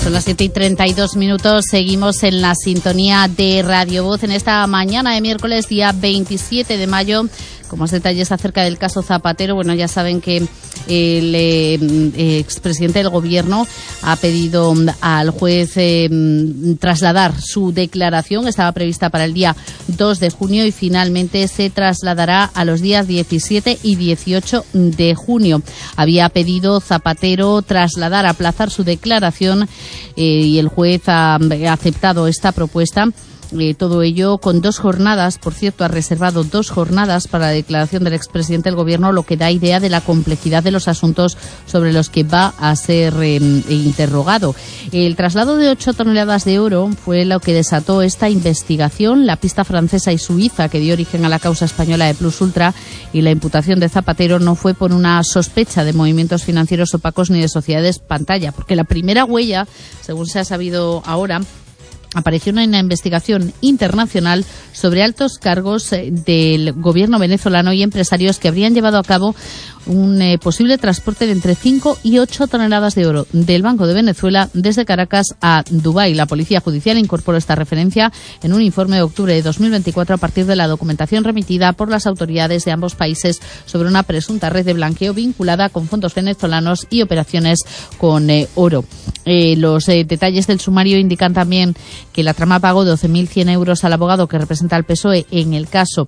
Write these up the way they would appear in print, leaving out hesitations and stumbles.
Son las 7:32, seguimos en la sintonía de Radio Voz en esta mañana de miércoles, día 27 de mayo. Con más detalles acerca del caso Zapatero, bueno, ya saben que el expresidente del Gobierno ha pedido al juez trasladar su declaración. Estaba prevista para el día 2 de junio y finalmente se trasladará a los días 17 y 18 de junio. Había pedido Zapatero aplazar su declaración y el juez ha aceptado esta propuesta. Todo ello con 2 jornadas, por cierto, ha reservado 2 jornadas para la declaración del expresidente del Gobierno, lo que da idea de la complejidad de los asuntos sobre los que va a ser interrogado. El traslado de 8 toneladas de oro fue lo que desató esta investigación, la pista francesa y suiza que dio origen a la causa española de Plus Ultra, y la imputación de Zapatero no fue por una sospecha de movimientos financieros opacos ni de sociedades pantalla, porque la primera huella, según se ha sabido ahora, apareció en una investigación internacional sobre altos cargos del gobierno venezolano y empresarios que habrían llevado a cabo un posible transporte de entre 5 y 8 toneladas de oro del Banco de Venezuela desde Caracas a Dubái. La Policía Judicial incorporó esta referencia en un informe de octubre de 2024 a partir de la documentación remitida por las autoridades de ambos países sobre una presunta red de blanqueo vinculada con fondos venezolanos y operaciones con oro. Los detalles del sumario indican también que la trama pagó 12.100 euros al abogado que representa al PSOE en el caso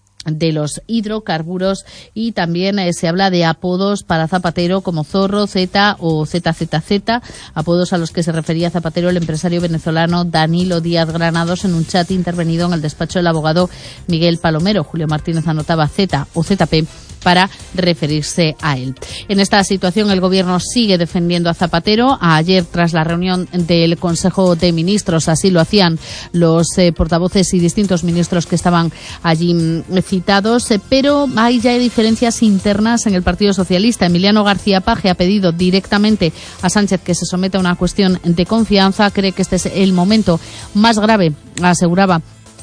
de los hidrocarburos, y también se habla de apodos para Zapatero como Zorro, Z o ZZZ, apodos a los que se refería Zapatero el empresario venezolano Danilo Díaz Granados en un chat intervenido en el despacho del abogado Miguel Palomero. Julio Martínez anotaba Z o ZP para referirse a él. En esta situación el Gobierno sigue defendiendo a Zapatero. Ayer, tras la reunión del Consejo de Ministros, así lo hacían los portavoces y distintos ministros que estaban allí citados, pero hay ya diferencias internas en el Partido Socialista. Emiliano García Paje ha pedido directamente a Sánchez que se someta a una cuestión de confianza. Cree que este es el momento más grave, aseguraba,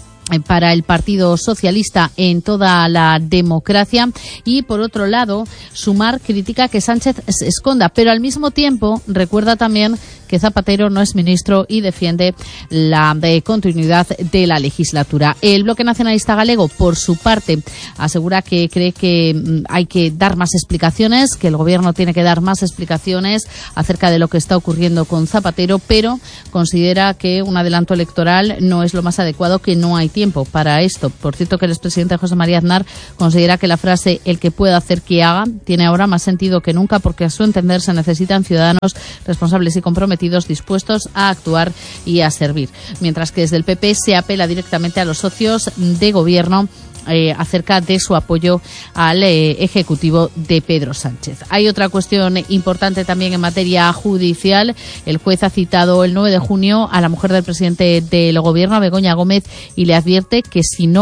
para el Partido Socialista en toda la democracia. Y por otro lado, Sumar critica que Sánchez se esconda, pero al mismo tiempo recuerda también que Zapatero no es ministro y defiende la continuidad de la legislatura. El Bloque Nacionalista Galego, por su parte, asegura que cree que hay que dar más explicaciones, que el Gobierno tiene que dar más explicaciones acerca de lo que está ocurriendo con Zapatero, pero considera que un adelanto electoral no es lo más adecuado, que no hay tiempo para esto. Por cierto, que el expresidente José María Aznar considera que la frase "el que pueda hacer que haga" tiene ahora más sentido que nunca, porque a su entender se necesitan ciudadanos responsables y comprometidos dispuestos a actuar y a servir. Mientras que desde el PP se apela directamente a los socios de Gobierno acerca de su apoyo al Ejecutivo de Pedro Sánchez. Hay otra cuestión importante también en materia judicial. El juez ha citado el 9 de junio a la mujer del presidente del Gobierno, a Begoña Gómez, y le advierte que si no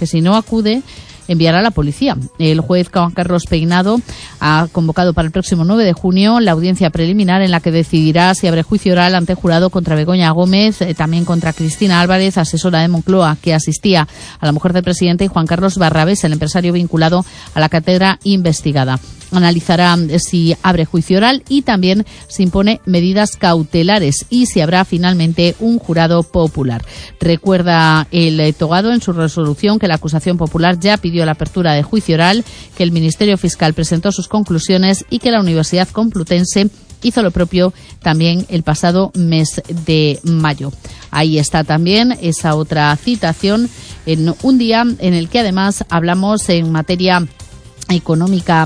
acude, enviará a la policía. El juez Juan Carlos Peinado ha convocado para el próximo 9 de junio la audiencia preliminar en la que decidirá si abre juicio oral ante jurado contra Begoña Gómez, también contra Cristina Álvarez, asesora de Moncloa, que asistía a la mujer del presidente, y Juan Carlos Barrabés, el empresario vinculado a la cátedra investigada. Analizará si abre juicio oral y también si impone medidas cautelares y si habrá finalmente un jurado popular. Recuerda el togado en su resolución que la acusación popular ya pidió la apertura de juicio oral, que el Ministerio Fiscal presentó sus conclusiones y que la Universidad Complutense hizo lo propio también el pasado mes de mayo. Ahí está también esa otra citación en un día en el que además hablamos en materia económica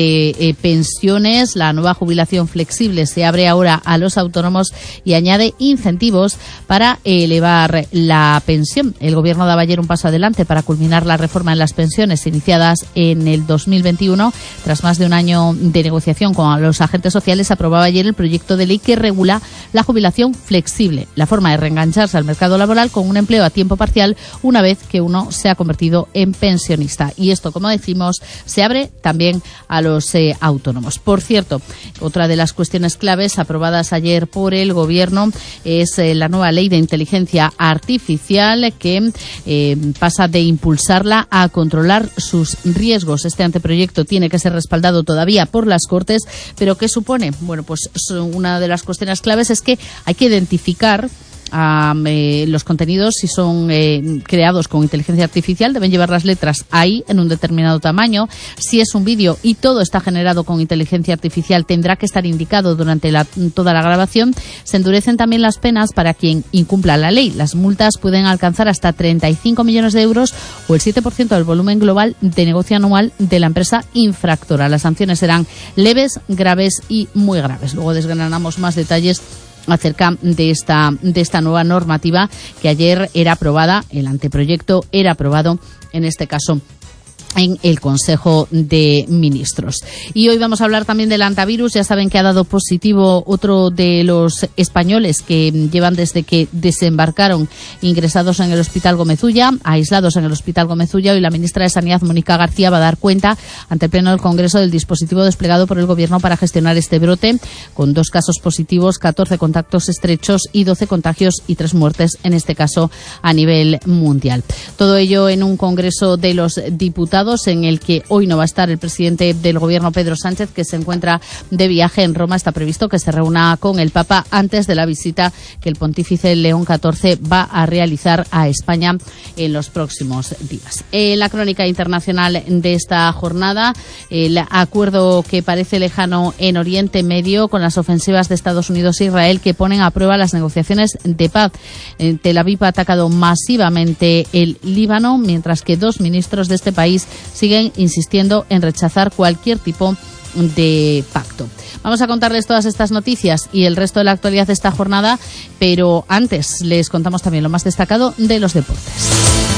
de pensiones. La nueva jubilación flexible se abre ahora a los autónomos y añade incentivos para elevar la pensión. El Gobierno daba ayer un paso adelante para culminar la reforma en las pensiones iniciadas en el 2021. Tras más de un año de negociación con los agentes sociales, aprobaba ayer el proyecto de ley que regula la jubilación flexible, la forma de reengancharse al mercado laboral con un empleo a tiempo parcial una vez que uno se ha convertido en pensionista. Y esto, como decimos, se abre abre también a los autónomos. Por cierto, otra de las cuestiones claves aprobadas ayer por el Gobierno es la nueva ley de inteligencia artificial que pasa de impulsarla a controlar sus riesgos. Este anteproyecto tiene que ser respaldado todavía por las Cortes, pero ¿qué supone? Bueno, pues una de las cuestiones claves es que hay que identificar los contenidos, si son creados con inteligencia artificial, deben llevar las letras ahí en un determinado tamaño. Si es un vídeo y todo está generado con inteligencia artificial, tendrá que estar indicado durante toda la grabación. Se endurecen también las penas para quien incumpla la ley. Las multas pueden alcanzar hasta 35 millones de euros o el 7% del volumen global de negocio anual de la empresa infractora. Las sanciones serán leves, graves y muy graves. Luego desgranamos más detalles acerca de esta nueva normativa que ayer era aprobada, el anteproyecto era aprobado, en este caso en el Consejo de Ministros. Y hoy vamos a hablar también del antivirus. Ya saben que ha dado positivo otro de los españoles que llevan desde que desembarcaron ingresados en el Hospital Gómez Ulla, aislados en el Hospital Gómez Ulla. Hoy la ministra de Sanidad, Mónica García, va a dar cuenta ante el Pleno del Congreso del dispositivo desplegado por el Gobierno para gestionar este brote, con 2 casos positivos, 14 contactos estrechos y 12 contagios y 3 muertes, en este caso a nivel mundial. Todo ello en un Congreso de los Diputados en el que hoy no va a estar el presidente del Gobierno, Pedro Sánchez, que se encuentra de viaje en Roma. Está previsto que se reúna con el Papa antes de la visita que el pontífice León XIV va a realizar a España en los próximos días. La crónica internacional de esta jornada, el acuerdo que parece lejano en Oriente Medio con las ofensivas de Estados Unidos e Israel que ponen a prueba las negociaciones de paz. Tel Aviv ha atacado masivamente el Líbano, mientras que 2 ministros de este país siguen insistiendo en rechazar cualquier tipo de pacto. Vamos a contarles todas estas noticias y el resto de la actualidad de esta jornada, pero antes les contamos también lo más destacado de los deportes.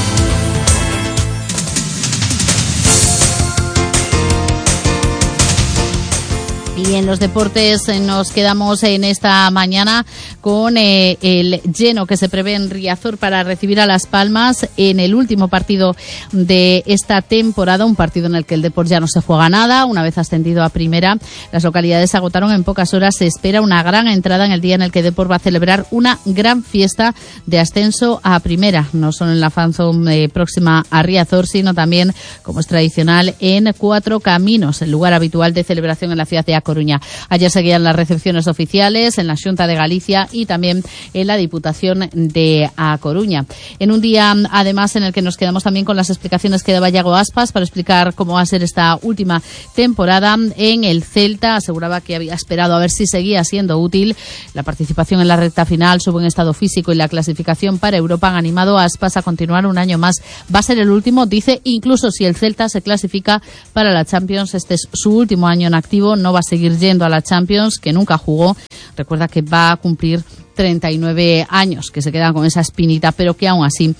Y en los deportes nos quedamos en esta mañana con el lleno que se prevé en Riazor para recibir a Las Palmas en el último partido de esta temporada, un partido en el que el Depor ya no se juega nada. Una vez ascendido a primera, las localidades se agotaron en pocas horas. Se espera una gran entrada en el día en el que Depor va a celebrar una gran fiesta de ascenso a primera, no solo en la fanzone próxima a Riazor, sino también, como es tradicional, en Cuatro Caminos, el lugar habitual de celebración en la ciudad de A Coruña. Ayer seguían las recepciones oficiales en la Xunta de Galicia y también en la Diputación de A Coruña. En un día, además, en el que nos quedamos también con las explicaciones que daba Iago Aspas para explicar cómo va a ser esta última temporada en el Celta. Aseguraba que había esperado a ver si seguía siendo útil. La participación en la recta final, su buen estado físico y la clasificación para Europa han animado a Aspas a continuar un año más. Va a ser el último, dice, incluso si el Celta se clasifica para la Champions. Este es su último año en activo, no va a seguir yendo a la Champions, que nunca jugó. Recuerda que va a cumplir 39 años, que se quedan con esa espinita, pero que aún así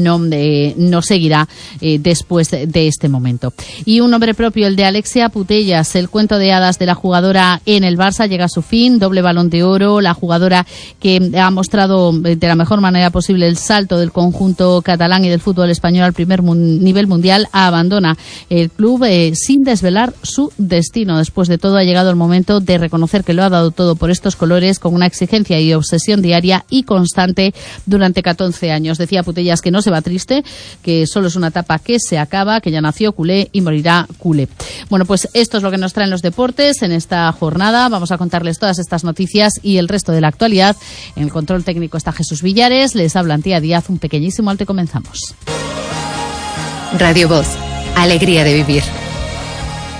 no seguirá después de este momento. Y un nombre propio, el de Alexia Putellas. El cuento de hadas de la jugadora en el Barça llega a su fin. Doble Balón de Oro, la jugadora que ha mostrado de la mejor manera posible el salto del conjunto catalán y del fútbol español al primer nivel mundial, abandona el club sin desvelar su destino. Después de todo, ha llegado el momento de reconocer que lo ha dado todo por estos colores, con una exigencia y obsesión diaria y constante durante 14 años. Decía Putellas que no se va triste, que solo es una etapa que se acaba, que ya nació culé y morirá culé. Bueno, pues esto es lo que nos traen los deportes en esta jornada. Vamos a contarles todas estas noticias y el resto de la actualidad. En el control técnico está Jesús Villares, les habla Antía Díaz. Un pequeñísimo alto y comenzamos. Radio Voz, alegría de vivir.